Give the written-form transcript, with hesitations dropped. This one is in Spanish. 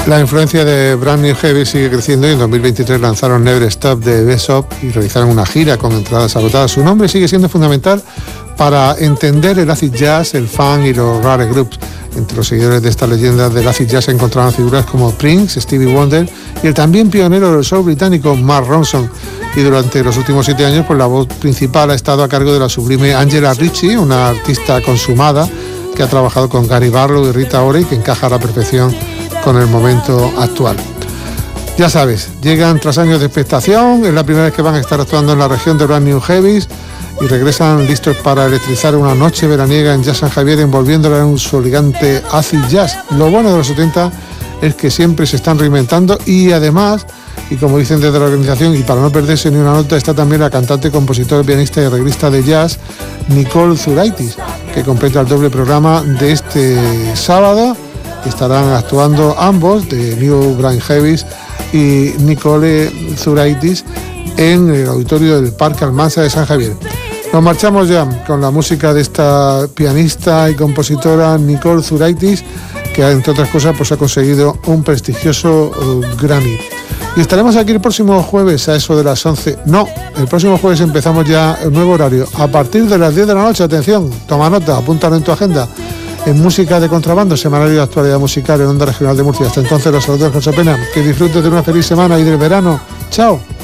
La influencia de Brand New Heavy sigue creciendo y en 2023 lanzaron Never Stop de Bessop y realizaron una gira con entradas agotadas. Su nombre sigue siendo fundamental para entender el acid jazz, el funk y los rare groups. Entre los seguidores de estas leyendas del acid jazz se encontraron figuras como Prince, Stevie Wonder y el también pionero del soul británico Mark Ronson. Y durante los últimos 7 años, pues la voz principal ha estado a cargo de la sublime Angela Ritchie, una artista consumada que ha trabajado con Gary Barlow y Rita Ora y que encaja a la perfección con el momento actual. Ya sabes, llegan tras años de expectación, es la primera vez que van a estar actuando en la región de Brand New Heavies y regresan listos para electrizar una noche veraniega en Jazz San Javier, envolviéndola en un soligante acid jazz. Lo bueno de los 70 es que siempre se están reinventando y además, y como dicen desde la organización, y para no perderse ni una nota, está también la cantante, compositora, pianista y arreglista de jazz Nicole Zuraitis, que completa el doble programa de este sábado. Estarán actuando ambos, de New Brand Heavies y Nicole Zuraitis, en el auditorio del Parque Almansa de San Javier. Nos marchamos ya con la música de esta pianista y compositora Nicole Zuraitis, que entre otras cosas pues ha conseguido un prestigioso Grammy. Y estaremos aquí el próximo jueves a eso de las 11. No, el próximo jueves empezamos ya el nuevo horario. A partir de las 10 de la noche, atención, toma nota, apúntalo en tu agenda. En Música de Contrabando, semanario de actualidad musical en Onda Regional de Murcia. Hasta entonces los saludos, José Pena. Que disfrutes de una feliz semana y del verano. Chao.